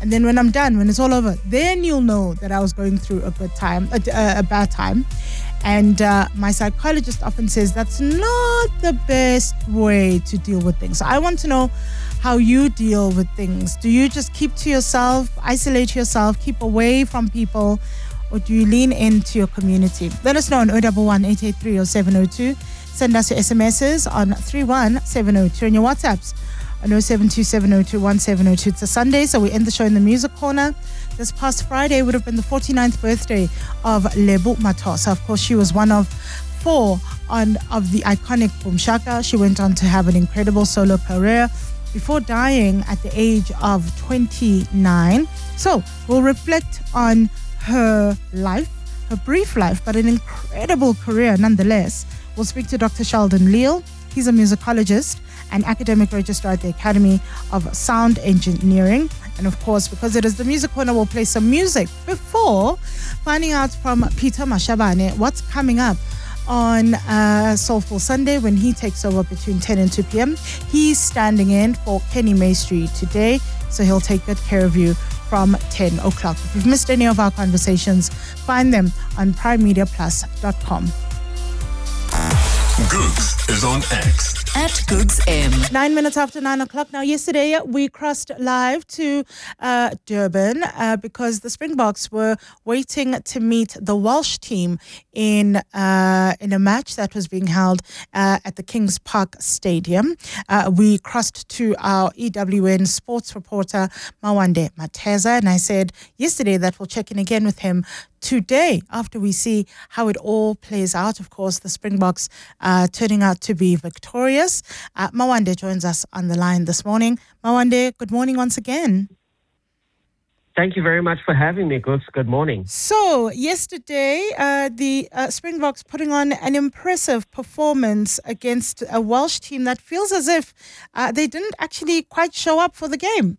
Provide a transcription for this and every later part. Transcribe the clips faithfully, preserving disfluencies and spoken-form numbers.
And then when I'm done, when it's all over, then you'll know that I was going through a good time, a, a, a bad time. And uh, my psychologist often says that's not the best way to deal with things. So I want to know how you deal with things. Do you just keep to yourself, isolate yourself, keep away from people, or do you lean into your community? Let us know on zero one one, eight eight three, zero seven zero two. Send us your S M Ses on three one seven zero two and your WhatsApps on zero seven two seven zero two one seven zero two. It's a Sunday, so we end the show in the music corner. This past Friday would have been the forty-ninth birthday of Lebo Mathosa. Of course, she was one of four on of the iconic Boom Shaka. She went on to have an incredible solo career before dying at the age of twenty-nine. So we'll reflect on her life, her brief life, but an incredible career nonetheless. We'll speak to Doctor Sheldon Leal. He's a musicologist and academic registrar at the Academy of Sound Engineering. And of course, because it is the Music Corner, we'll play some music before finding out from Peter Mashabane what's coming up on uh, Soulful Sunday when he takes over between ten and two p.m. He's standing in for Kenny Maestri today, so he'll take good care of you from ten o'clock. If you've missed any of our conversations, find them on prime media plus dot com. Googs is on X at Googs M. Nine minutes after nine o'clock. Now, yesterday we crossed live to uh, Durban uh, because the Springboks were waiting to meet the Welsh team in uh, in a match that was being held uh, at the Kings Park Stadium. Uh, we crossed to our E W N sports reporter Mawande Mateza, and I said yesterday that we'll check in again with him today after we see how it all plays out. Of course, the Springboks uh, turning out to be victorious. Uh, Mawande joins us on the line this morning. Mawande, good morning once again. Thank you very much for having me, Googs. Good morning. So, yesterday, uh, the uh, Springboks putting on an impressive performance against a Welsh team that feels as if uh, they didn't actually quite show up for the game.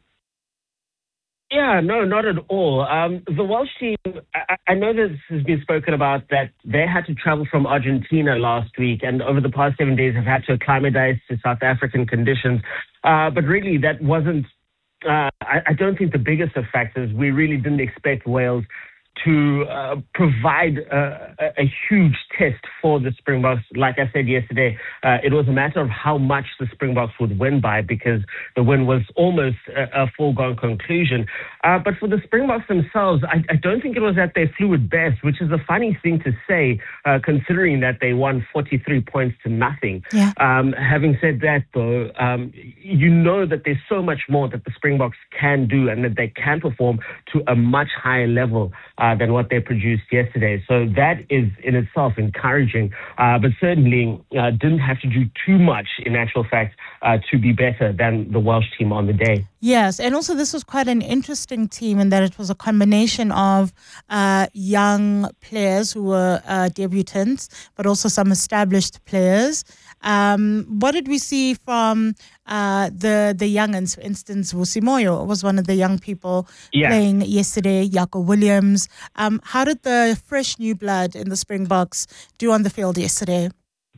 Yeah, no, not at all. Um, the Welsh team, I, I know this has been spoken about, that they had to travel from Argentina last week and over the past seven days have had to acclimatize to South African conditions. Uh, but really, that wasn't, uh, I, I don't think the biggest of factors. We really didn't expect Wales to uh, provide uh, a, a huge test for the Springboks. Like I said yesterday, uh, it was a matter of how much the Springboks would win by, because the win was almost a, a foregone conclusion. Uh, but for the Springboks themselves, I, I don't think it was at their fluid best, which is a funny thing to say, uh, considering that they won forty-three points to nothing. Yeah. Um, having said that, though, um, you know that there's so much more that the Springboks can do and that they can perform to a much higher level Uh, than what they produced yesterday. So that is in itself encouraging, uh, but certainly uh, didn't have to do too much, in actual fact, uh, to be better than the Welsh team on the day. Yes, and also this was quite an interesting team in that it was a combination of uh, young players who were uh, debutants, but also some established players. Um, what did we see from uh, the the youngins? For instance, Vusi Moyo was one of the young people yeah. playing yesterday, Jaco Williams. Um, how did the fresh new blood in the Springboks do on the field yesterday?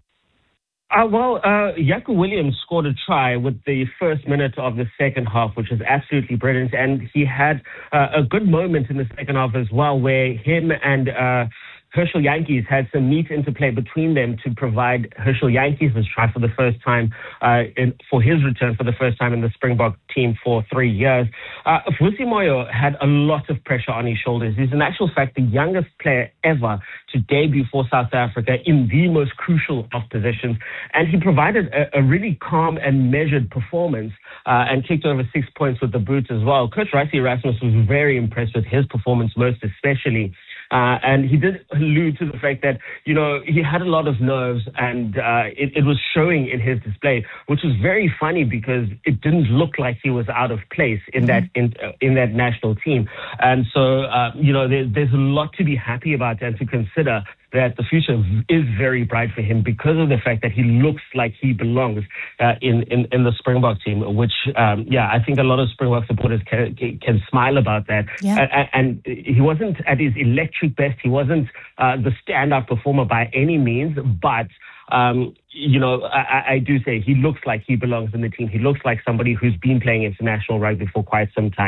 Uh, well, uh, Jaco Williams scored a try with the first minute of the second half, which was absolutely brilliant. And he had uh, a good moment in the second half as well, where him and uh, Herschel Yankees had some neat interplay between them to provide Herschel Yankees this try for the first time, uh, in, for his return for the first time in the Springbok team for three years. Uh, Vusi Moyo had a lot of pressure on his shoulders. He's in actual fact the youngest player ever to debut for South Africa in the most crucial of positions. And he provided a, a really calm and measured performance uh, and kicked over six points with the boot as well. Coach Rassie Erasmus was very impressed with his performance, most especially. Uh, and he did allude to the fact that, you know, he had a lot of nerves and uh, it, it was showing in his display, which was very funny because it didn't look like he was out of place in that in, uh, in that national team. And so, uh, you know, there, there's a lot to be happy about and to consider that the future is very bright for him because of the fact that he looks like he belongs uh, in, in, in the Springbok team, which, um, yeah, I think a lot of Springbok supporters can, can smile about that. Yeah. And, and he wasn't at his electric best. He wasn't uh, the standout performer by any means, but Um, you know, I, I do say he looks like he belongs in the team. He looks like somebody who's been playing international rugby for quite some time.